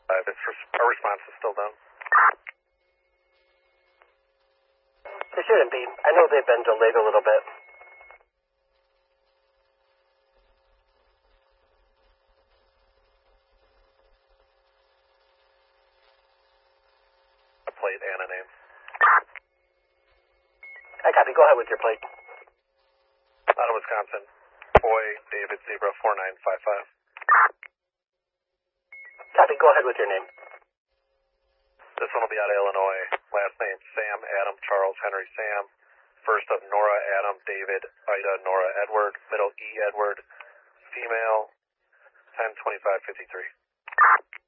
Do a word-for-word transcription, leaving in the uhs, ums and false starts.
Uh, it's res- our response is still done. They shouldn't be. I know they've been delayed a little bit. A plate and a name. I copy. Go ahead with your plate. Out of Wisconsin. Boy, David Zebra four nine five five. Copy. Go ahead with your name. This one will be out of Illinois. Last name Sam Adam Charles Henry Sam. First of Nora Adam David Ida Nora Edward. Middle E Edward. Female ten twenty-five fifty-three.